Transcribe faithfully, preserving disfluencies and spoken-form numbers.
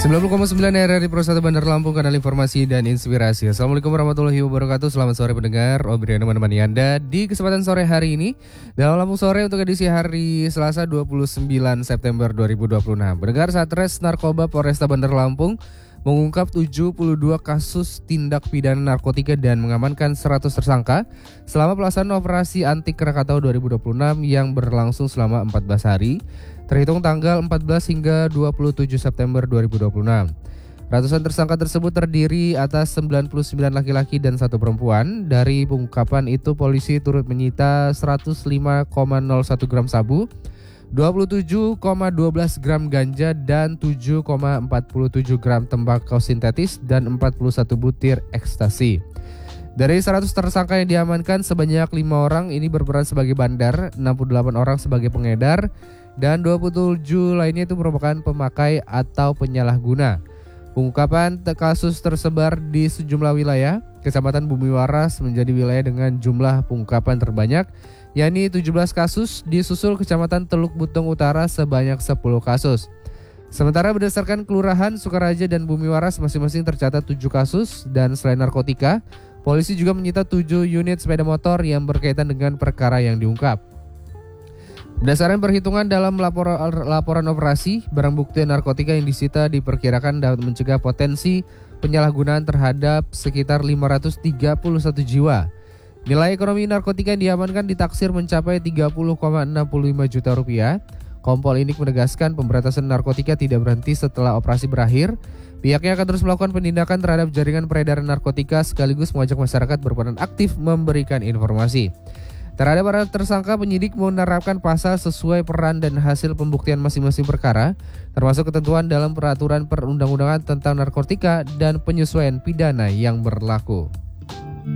sembilan puluh koma sembilan R R I Pro satu Bandar Lampung, kanal informasi dan inspirasi. Assalamualaikum warahmatullahi wabarakatuh. Selamat sore pendengar, Obriano menemani Anda di kesempatan sore hari ini dalam Lampung Sore untuk edisi hari Selasa dua puluh sembilan September dua ribu dua puluh enam. Pendengar, Satres Narkoba Polresta Bandar Lampung mengungkap tujuh puluh dua kasus tindak pidana narkotika dan mengamankan seratus tersangka selama pelaksanaan operasi anti Krakatau dua ribu dua puluh enam yang berlangsung selama empat belas hari, terhitung tanggal empat belas hingga dua puluh tujuh September dua ribu dua puluh enam. Ratusan tersangka tersebut terdiri atas sembilan puluh sembilan laki-laki dan satu perempuan. Dari pengungkapan itu, polisi turut menyita seratus lima koma nol satu gram sabu, dua puluh tujuh koma satu dua gram ganja, dan tujuh koma empat tujuh gram tembakau sintetis dan empat puluh satu butir ekstasi. Dari seratus tersangka yang diamankan, sebanyak lima orang ini berperan sebagai bandar, enam puluh delapan orang sebagai pengedar, dan dua puluh tujuh lainnya itu merupakan pemakai atau penyalahguna. Pengungkapan kasus tersebar di sejumlah wilayah. Kecamatan Bumi Waras menjadi wilayah dengan jumlah pengungkapan terbanyak, yakni tujuh belas kasus, disusul Kecamatan Teluk Butong Utara sebanyak sepuluh kasus. Sementara berdasarkan Kelurahan Sukaraja dan Bumi Waras masing-masing tercatat tujuh kasus, dan selain narkotika, polisi juga menyita tujuh unit sepeda motor yang berkaitan dengan perkara yang diungkap. Berdasarkan perhitungan dalam laporan, laporan operasi, barang bukti narkotika yang disita diperkirakan dapat mencegah potensi penyalahgunaan terhadap sekitar lima ratus tiga puluh satu jiwa. Nilai ekonomi narkotika yang diamankan ditaksir mencapai tiga puluh koma enam lima juta rupiah. Kompol Indik menegaskan pemberantasan narkotika tidak berhenti setelah operasi berakhir. Pihaknya akan terus melakukan penindakan terhadap jaringan peredaran narkotika sekaligus mengajak masyarakat berperan aktif memberikan informasi. Terhadap para tersangka, penyidik menerapkan pasal sesuai peran dan hasil pembuktian masing-masing perkara, termasuk ketentuan dalam peraturan perundang-undangan tentang narkotika dan penyesuaian pidana yang berlaku.